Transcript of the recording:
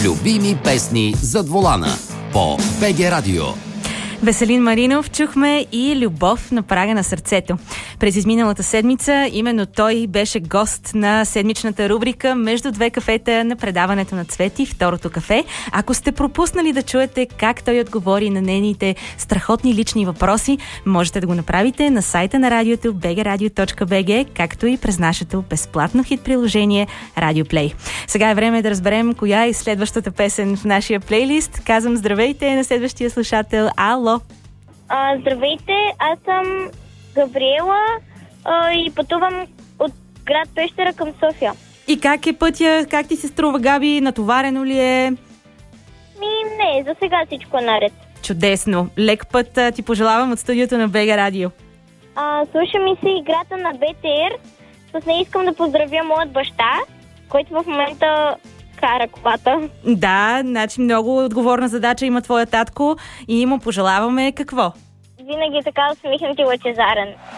Любими песни зад волана по БГ Радио. Веселин Маринов чухме и Любов на прага на сърцето. През изминалата седмица именно той беше гост на седмичната рубрика Между две кафета на предаването на Цвети, второто кафе. Ако сте пропуснали да чуете как той отговори на нейните страхотни лични въпроси, можете да го направите на сайта на радиото bgradio.bg, както и през нашето безплатно хит приложение Radio Play. Сега е време да разберем коя е следващата песен в нашия плейлист. Казвам здравейте на следващия слушател. Ало! Здравейте, аз съм Габриела и пътувам от град Пещера към София. И как е пътя? Как ти се струва, Габи? Натоварено ли е? Не, за сега всичко е наред. Чудесно! Лек път ти пожелавам от студиото на БГ Радио. Слушам и се играта на БТР. С нея искам да поздравя моят баща, който в момента кара колата. Да, значи много отговорна задача има твоя татко и му пожелаваме какво? Винаги така усмихнат и лъчезарен.